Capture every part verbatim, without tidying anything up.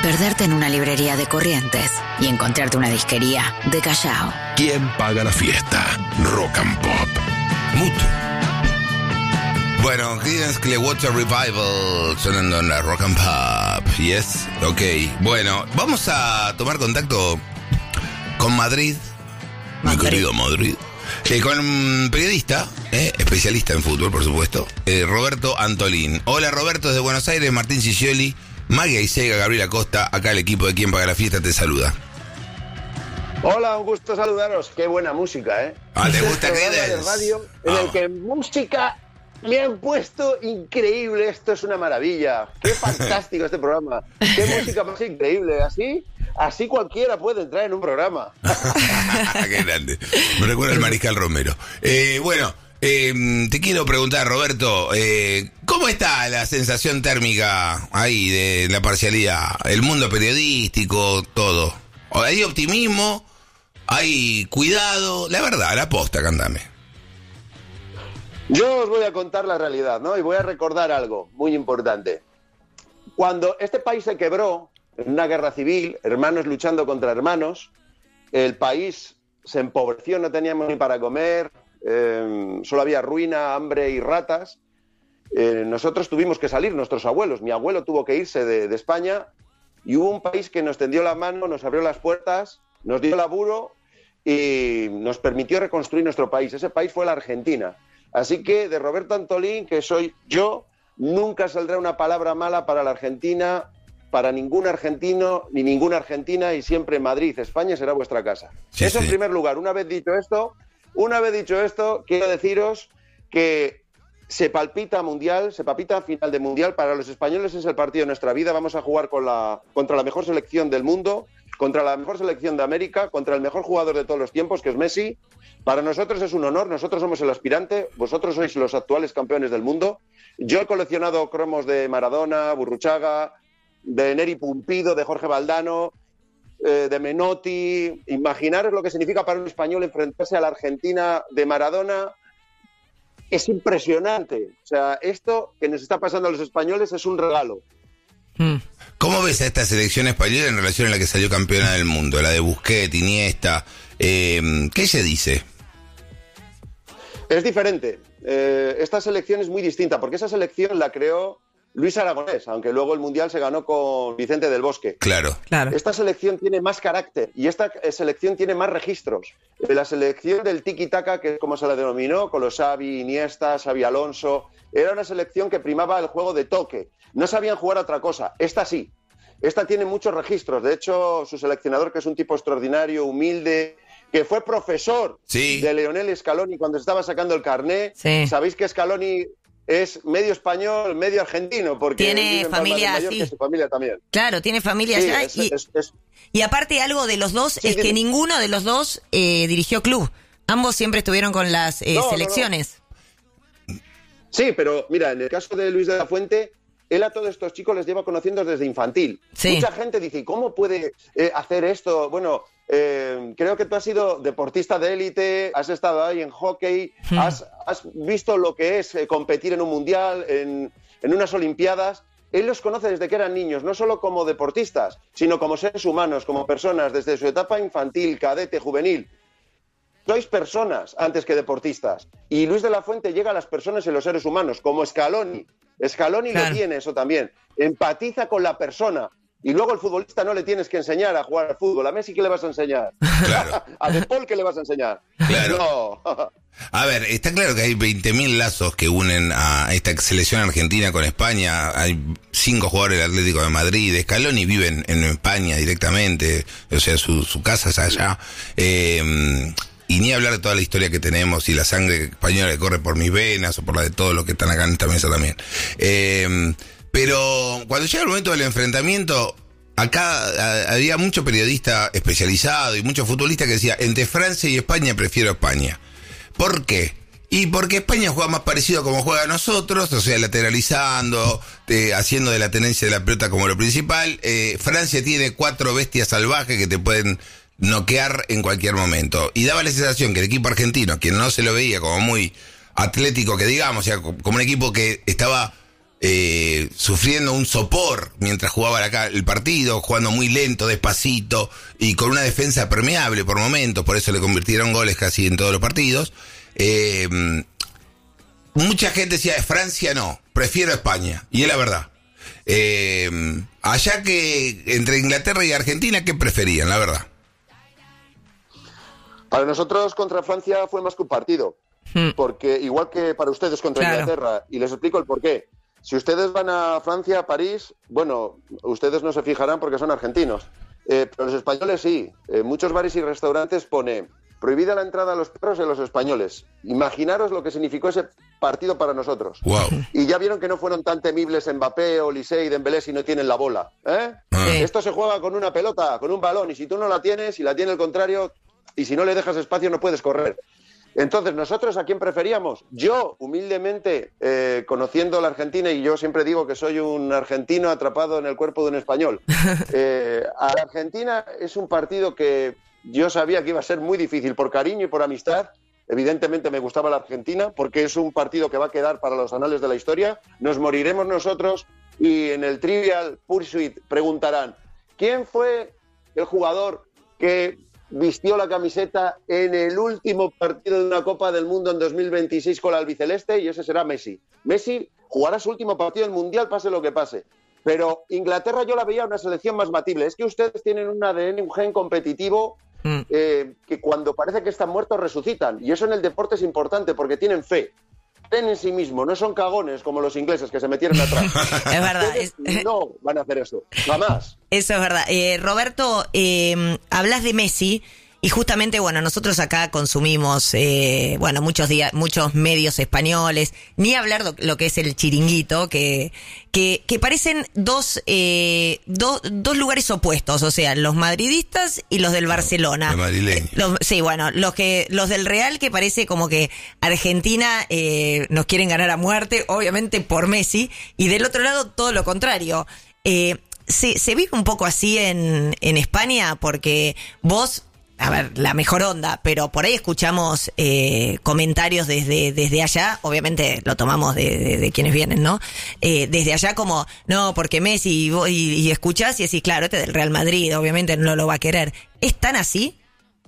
perderte en una librería de Corrientes y encontrarte una disquería de Callao. ¿Quién paga la fiesta? Rock and Pop. Mutuo. Bueno, Creedence Clearwater Revival sonando en la Rock and Pop. Yes, ok. Bueno, vamos a tomar contacto con Madrid, Madrid. Mi querido Madrid. Eh, con un periodista, eh, especialista en fútbol, por supuesto, eh, Roberto Antolín. Hola Roberto, desde Buenos Aires, Martín Ciccioli, Maggie Aisega, Gabriela Costa, acá el equipo de Quién Paga la Fiesta te saluda. Hola, un gusto saludaros. Qué buena música, ¿eh? Ah, ¿te gusta Creedence? De radio en ah. el que música le han puesto increíble. Esto es una maravilla. Qué fantástico este programa. Qué música más increíble. Así, así cualquiera puede entrar en un programa. Qué grande. Me recuerda el Mariscal Romero. Eh, bueno, eh, te quiero preguntar, Roberto, eh, ¿cómo está la sensación térmica ahí de la parcialidad? El mundo periodístico, todo. ¿Hay optimismo? ¿Hay cuidado? La verdad, la posta, cántame. Yo os voy a contar la realidad, ¿no? Y voy a recordar algo muy importante. Cuando este país se quebró en una guerra civil, hermanos luchando contra hermanos, el país se empobreció, no teníamos ni para comer, eh, solo había ruina, hambre y ratas. Eh, nosotros tuvimos que salir, nuestros abuelos. Mi abuelo tuvo que irse de, de España y hubo un país que nos tendió la mano, nos abrió las puertas, nos dio laburo y nos permitió reconstruir nuestro país. Ese país fue la Argentina. Así que de Roberto Antolín, que soy yo, nunca saldrá una palabra mala para la Argentina, para ningún argentino ni ninguna argentina, y siempre Madrid, España será vuestra casa. Sí, Eso sí. En primer lugar. Una vez dicho esto, una vez dicho esto, quiero deciros que se palpita mundial, se palpita final de mundial. Para los españoles es el partido de nuestra vida. Vamos a jugar con la, contra la mejor selección del mundo, contra la mejor selección de América, contra el mejor jugador de todos los tiempos, que es Messi. Para nosotros es un honor, nosotros somos el aspirante, vosotros sois los actuales campeones del mundo. Yo he coleccionado cromos de Maradona, Burruchaga, de Neri Pumpido, de Jorge Valdano, eh, de Menotti. Imaginaros lo que significa para un español enfrentarse a la Argentina de Maradona. Es impresionante. O sea, esto que nos está pasando a los españoles es un regalo. ¿Cómo ves a esta selección española en relación a la que salió campeona del mundo? La de Busquets, Iniesta. Eh, ¿Qué se dice? Es diferente. Eh, esta selección es muy distinta, porque esa selección la creó Luis Aragonés, aunque luego el Mundial se ganó con Vicente del Bosque. Claro. claro. Esta selección tiene más carácter y esta selección tiene más registros. La selección del tiki-taka, que es como se la denominó, con los Xavi, Iniesta, Xavi Alonso, era una selección que primaba el juego de toque. No sabían jugar a otra cosa. Esta sí. Esta tiene muchos registros. De hecho, su seleccionador, que es un tipo extraordinario, humilde, que fue profesor sí. de Lionel Scaloni cuando estaba sacando el carné. Sí. Sabéis que Scaloni es medio español, medio argentino, porque tiene familia así. Que su familia también. Claro, tiene familia sí, allá. Es, y, es, es... y aparte algo de los dos sí, es tiene... que ninguno de los dos eh, dirigió club. Ambos siempre estuvieron con las eh, no, selecciones. No, no. Sí, pero mira, en el caso de Luis de la Fuente, él a todos estos chicos les lleva conociendo desde infantil. Sí. Mucha gente dice, ¿cómo puede eh, hacer esto? Bueno, eh, creo que tú has sido deportista de élite, has estado ahí en hockey, hmm. has, has visto lo que es eh, competir en un mundial, en, en unas olimpiadas. Él los conoce desde que eran niños, no solo como deportistas, sino como seres humanos, como personas, desde su etapa infantil, cadete, juvenil. Sois personas antes que deportistas. Y Luis de la Fuente llega a las personas y los seres humanos, como Scaloni. Scaloni claro. lo tiene eso también. Empatiza con la persona. Y luego al futbolista no le tienes que enseñar a jugar al fútbol. ¿A Messi qué le vas a enseñar? Claro. ¿A De Paul qué le vas a enseñar? Claro. No. A ver, está claro que hay veinte mil lazos que unen a esta selección argentina con España. Hay cinco jugadores del Atlético de Madrid. Scaloni vive en, en España directamente. O sea, su, su casa es allá. Eh... Y ni hablar de toda la historia que tenemos y la sangre española que corre por mis venas o por la de todos los que están acá en esta mesa también. Eh, pero cuando llega el momento del enfrentamiento, acá a, había mucho periodista especializado y mucho futbolista que decía, entre Francia y España prefiero España. ¿Por qué? Y porque España juega más parecido a como juega nosotros, o sea, lateralizando, eh, haciendo de la tenencia de la pelota como lo principal. Eh, Francia tiene cuatro bestias salvajes que te pueden noquear en cualquier momento. Y daba la sensación que el equipo argentino, quien no se lo veía como muy atlético, que digamos, o sea, como un equipo que estaba eh, sufriendo un sopor mientras jugaba acá el partido, jugando muy lento, despacito y con una defensa permeable por momentos, por eso le convirtieron goles casi en todos los partidos. Eh, mucha gente decía, Francia no, prefiero España, y es la verdad. Eh, allá que entre Inglaterra y Argentina, ¿qué preferían, la verdad? Para nosotros contra Francia fue más que un partido, hmm. porque igual que para ustedes contra claro. Inglaterra, y les explico el porqué. Si ustedes van a Francia, a París, bueno, ustedes no se fijarán porque son argentinos, eh, pero los españoles sí. Eh, muchos bares y restaurantes pone prohibida la entrada a los perros de los españoles. Imaginaros lo que significó ese partido para nosotros. Wow. Y ya vieron que no fueron tan temibles Mbappé, Olise y Dembélé si no tienen la bola. ¿eh? Ah. Esto se juega con una pelota, con un balón, y si tú no la tienes, y la tiene el contrario, y si no le dejas espacio no puedes correr. Entonces, ¿nosotros a quién preferíamos? Yo, humildemente, eh, conociendo la Argentina, y yo siempre digo que soy un argentino atrapado en el cuerpo de un español, eh, a la Argentina es un partido que yo sabía que iba a ser muy difícil por cariño y por amistad. Evidentemente me gustaba la Argentina porque es un partido que va a quedar para los anales de la historia. Nos moriremos nosotros y en el Trivial Pursuit preguntarán ¿quién fue el jugador que vistió la camiseta en el último partido de una Copa del Mundo en dos mil veintiséis con la albiceleste? Y ese será Messi. Messi jugará su último partido del Mundial, pase lo que pase. Pero Inglaterra yo la veía una selección más batible. Es que ustedes tienen un A D N, un gen competitivo eh, que cuando parece que están muertos resucitan. Y eso en el deporte es importante porque tienen fe. Creen en sí mismos, no son cagones como los ingleses que se metieron atrás. Es verdad. Es... No van a hacer eso, jamás. Eso es verdad. Eh, Roberto, eh, hablas de Messi. Y justamente, bueno, nosotros acá consumimos, eh, bueno, muchos días, muchos medios españoles, ni hablar lo, lo que es el chiringuito, que que, que parecen dos, eh, do, dos lugares opuestos, o sea, los madridistas y los del Barcelona. Los madrileños. Los, sí, bueno, los que los del Real, que parece como que Argentina eh, nos quieren ganar a muerte, obviamente por Messi, y del otro lado todo lo contrario. Eh, se, se vive un poco así en, en España, porque vos... A ver, la mejor onda, pero por ahí escuchamos eh, comentarios desde desde allá, obviamente lo tomamos de, de, de quienes vienen, ¿no? Eh, desde allá como, no, porque Messi, y, y, y escuchás y decís, claro, este del Real Madrid, obviamente no lo va a querer. ¿Es tan así?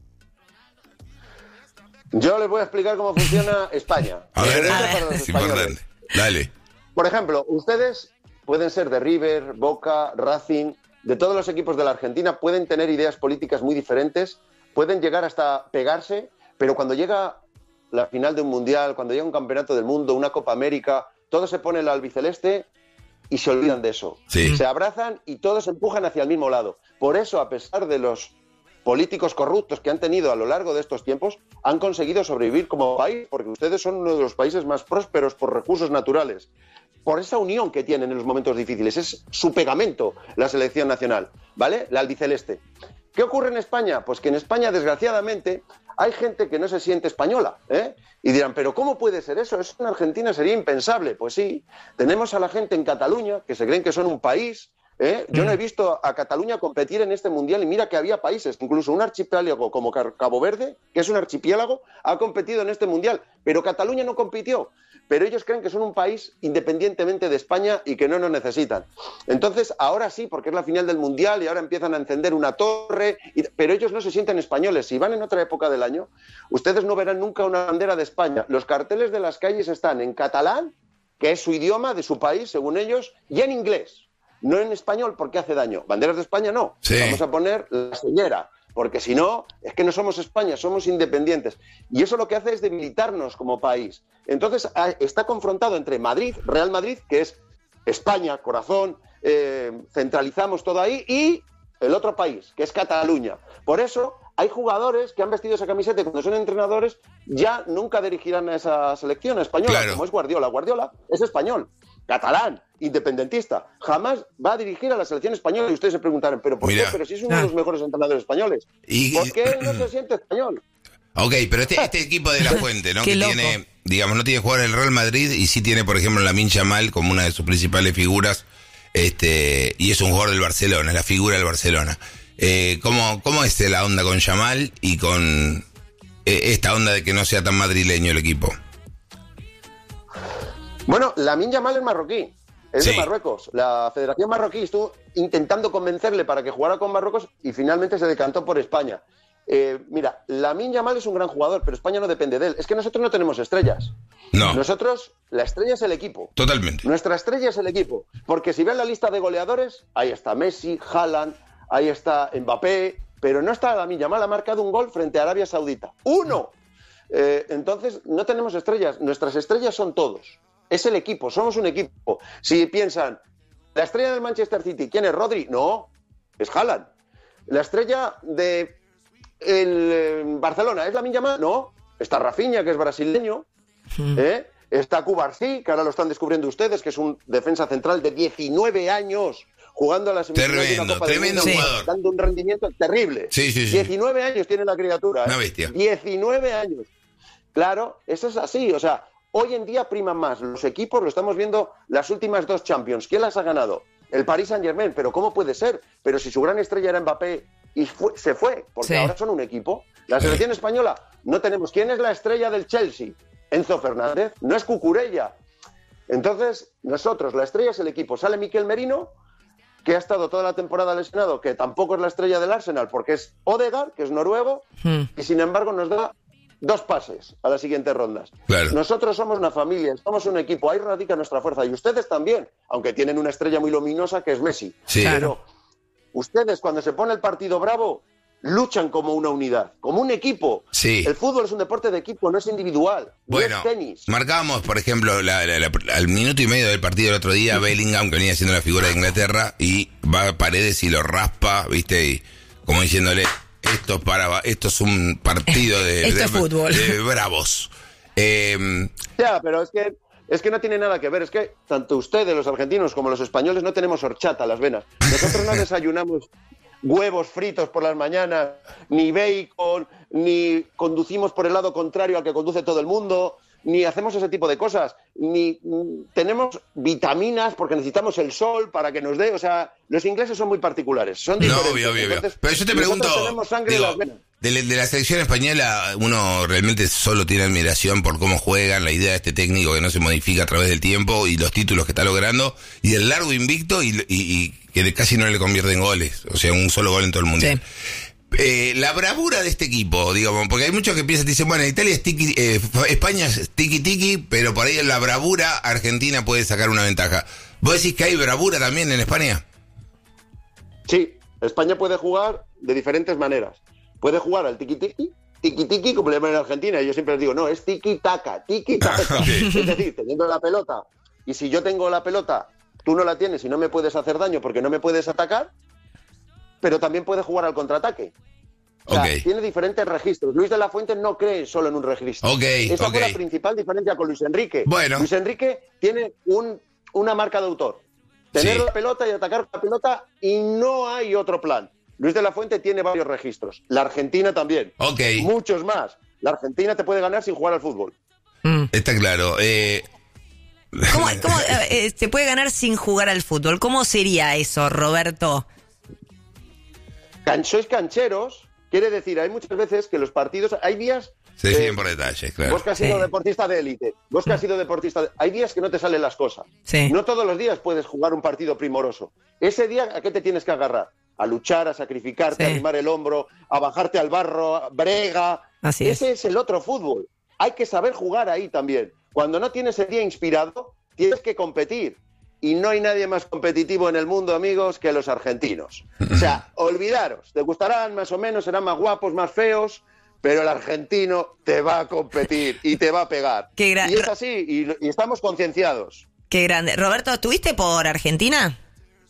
Yo les voy a explicar cómo funciona España. A ver, a ver. Es importante. Dale. Por ejemplo, ustedes pueden ser de River, Boca, Racing, de todos los equipos de la Argentina, pueden tener ideas políticas muy diferentes, pueden llegar hasta pegarse, pero cuando llega la final de un mundial, cuando llega un campeonato del mundo, una Copa América, todo se pone el albiceleste y se olvidan de eso. Sí. Se abrazan y todos se empujan hacia el mismo lado. Por eso, a pesar de los políticos corruptos que han tenido a lo largo de estos tiempos, han conseguido sobrevivir como país, porque ustedes son uno de los países más prósperos por recursos naturales. Por esa unión que tienen en los momentos difíciles. Es su pegamento, la selección nacional, ¿vale? La albiceleste. ¿Qué ocurre en España? Pues que en España, desgraciadamente, hay gente que no se siente española, ¿eh? Y dirán, ¿pero cómo puede ser eso? Eso en Argentina sería impensable. Pues sí, tenemos a la gente en Cataluña que se creen que son un país, ¿eh? Yo no he visto a Cataluña competir en este mundial y mira que había países, incluso un archipiélago como Cabo Verde, que es un archipiélago, ha competido en este mundial, pero Cataluña no compitió. Pero ellos creen que son un país independientemente de España y que no nos necesitan. Entonces, ahora sí, porque es la final del Mundial y ahora empiezan a encender una torre, y, pero ellos no se sienten españoles. Si van en otra época del año, ustedes no verán nunca una bandera de España. Los carteles de las calles están en catalán, que es su idioma de su país, según ellos, y en inglés. No en español, porque hace daño. Banderas de España no. Sí. Vamos a poner la señera. Porque si no, es que no somos España, somos independientes. Y eso lo que hace es debilitarnos como país. Entonces está confrontado entre Madrid, Real Madrid, que es España, corazón, eh, centralizamos todo ahí, y el otro país, que es Cataluña. Por eso hay jugadores que han vestido esa camiseta y cuando son entrenadores ya nunca dirigirán a esa selección española, claro. Como es Guardiola. Guardiola es español, catalán, independentista. Jamás va a dirigir a la selección española y ustedes se preguntarán, ¿pero por Mira. qué? Pero si es uno de los mejores entrenadores españoles. Y, ¿Por qué él no se siente español? Ok, pero este, este equipo de La Fuente, ¿no? Qué que loco. tiene, digamos, no tiene jugador en el Real Madrid y sí tiene, por ejemplo, Lamine Yamal como una de sus principales figuras, este, y es un jugador del Barcelona, es la figura del Barcelona. Eh, ¿cómo, ¿Cómo es la onda con Yamal y con eh, esta onda de que no sea tan madrileño el equipo? Bueno, Lamine Yamal es marroquí. es Sí. de Marruecos. La Federación Marroquí estuvo intentando convencerle para que jugara con Marruecos y finalmente se decantó por España. Eh, mira, Lamine Yamal es un gran jugador, pero España no depende de él. Es que nosotros no tenemos estrellas. No. Nosotros, la estrella es el equipo. Totalmente. Nuestra estrella es el equipo. Porque si ven la lista de goleadores, ahí está Messi, Haaland, ahí está Mbappé, pero no está Lamine Yamal, ha marcado un gol frente a Arabia Saudita. ¡Uno! Eh, entonces, no tenemos estrellas. Nuestras estrellas son todos. Es el equipo, somos un equipo. Si piensan, la estrella del Manchester City, ¿quién es? ¿Rodri? No, es Haaland. La estrella de el eh, Barcelona, ¿es Lamine Yamal? No, está Rafinha, que es brasileño. ¿eh? Está Cubarsí, que ahora lo están descubriendo ustedes, que es un defensa central de diecinueve años jugando a la semifinal de una Tremendo, Copa del tremendo Mundo, jugador. dando un rendimiento terrible. Sí, sí, sí. diecinueve años tiene la criatura. ¿eh? Una bestia. diecinueve años. Claro, eso es así. O sea, hoy en día priman más los equipos, lo estamos viendo las últimas dos Champions. ¿Quién las ha ganado? El Paris Saint-Germain. ¿Pero cómo puede ser? Pero si su gran estrella era Mbappé y fue, se fue, porque Sí. ahora son un equipo. La selección española no tenemos. ¿Quién es la estrella del Chelsea? Enzo Fernández. No es Cucurella. Entonces, nosotros, la estrella es el equipo. Sale Miquel Merino, que ha estado toda la temporada lesionado, que tampoco es la estrella del Arsenal, porque es Odegaard, que es noruego, Hmm. y sin embargo nos da dos pases a las siguientes rondas. Claro. Nosotros somos una familia, somos un equipo, ahí radica nuestra fuerza, y ustedes también, aunque tienen una estrella muy luminosa que es Messi. Sí. Pero ustedes, cuando se pone el partido bravo, luchan como una unidad, como un equipo. Sí. El fútbol es un deporte de equipo, no es individual, Bueno, no es tenis. marcábamos, por ejemplo, la- la- la- al minuto y medio del partido del otro día, Bellingham, que venía siendo la figura de Inglaterra, y va a Paredes y lo raspa, ¿viste? Y como diciéndole, esto es, para, esto es un partido de, Esto de- es fútbol. de bravos. Eh, Ya, pero es que es que no tiene nada que ver. Es que tanto ustedes, los argentinos, como los españoles, no tenemos horchata a las venas. Nosotros no desayunamos huevos fritos por las mañanas, ni bacon, ni conducimos por el lado contrario al que conduce todo el mundo, ni hacemos ese tipo de cosas, ni mm, tenemos vitaminas porque necesitamos el sol para que nos dé. O sea, los ingleses son muy particulares, son no, diferentes. obvio, obvio, obvio. Entonces, Pero yo te nosotros pregunto, tenemos sangre en digo, las venas. de, la- de la selección española, uno realmente solo tiene admiración por cómo juegan, la idea de este técnico que no se modifica a través del tiempo y los títulos que está logrando, y el largo invicto y, y- y que casi no le convierte en goles, o sea, un solo gol en todo el mundial. Sí. Eh, la bravura de este equipo, digamos, porque hay muchos que piensan, dicen, bueno, Italia es tiki, eh, España es tiki tiki, pero por ahí en la bravura Argentina puede sacar una ventaja. ¿Vos decís que hay bravura también en España? Sí, España puede jugar de diferentes maneras. Puede jugar al tiki-tiki, tiki-tiki, como le llaman en Argentina. Y yo siempre les digo, no, es tiki-taka, tiki-taka. Ok. Es decir, teniendo la pelota, y si yo tengo la pelota, tú no la tienes y no me puedes hacer daño porque no me puedes atacar, pero también puede jugar al contraataque. O sea, Ok. tiene diferentes registros. Luis de la Fuente no cree solo en un registro. Ok, Esa fue ok. la principal diferencia con Luis Enrique. Bueno. Luis Enrique tiene un, una marca de autor. Tener Sí. la pelota y atacar la pelota y no hay otro plan. Luis de la Fuente tiene varios registros. La Argentina también. Ok. Muchos más. La Argentina te puede ganar sin jugar al fútbol. Mm. Está claro. Eh, ¿Cómo, cómo, eh, eh, se puede ganar sin jugar al fútbol? ¿Cómo sería eso, Roberto? Can- sois cancheros, quiere decir, hay muchas veces que los partidos, hay días... se eh, deciden por detalles, claro. Vos que has sido Sí. deportista de élite, vos que has sido deportista de... Hay días que no te salen las cosas. Sí. No todos los días puedes jugar un partido primoroso. Ese día, ¿a qué te tienes que agarrar? A luchar, a sacrificarte, Sí. a arrimar el hombro, a bajarte al barro, a brega. Así es. Ese es el otro fútbol. Hay que saber jugar ahí también. Cuando no tienes el día inspirado, tienes que competir. Y no hay nadie más competitivo en el mundo, amigos, que los argentinos. O sea, olvidaros. Te gustarán más o menos, serán más guapos, más feos, pero el argentino te va a competir y te va a pegar. Qué gran- Y es así, y, y estamos concienciados. Qué grande. Roberto, ¿estuviste por Argentina?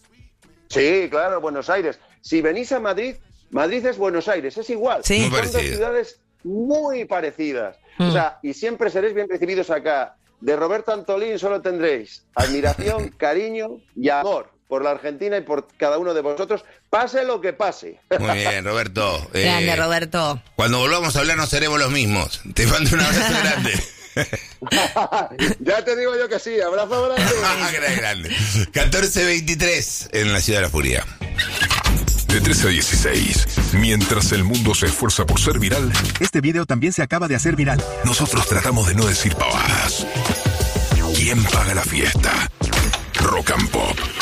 Sí, claro, Buenos Aires. Si venís a Madrid, Madrid es Buenos Aires, es igual. Sí. Muy Son dos parecido. ciudades muy parecidas. Mm. O sea, y siempre seréis bien recibidos acá. De Roberto Antolín solo tendréis admiración, cariño y amor por la Argentina y por cada uno de vosotros, pase lo que pase. Muy bien, Roberto. Eh, Grande, Roberto. Cuando volvamos a hablar no seremos los mismos. Te mando un abrazo grande. Ya te digo yo que sí, abrazo grande. grande, grande. catorce veintitrés en la Ciudad de la Furia. De trece a dieciséis, mientras el mundo se esfuerza por ser viral, Este video también se acaba de hacer viral. nosotros tratamos de no decir pavadas. ¿Quién paga la fiesta? Rock and Pop.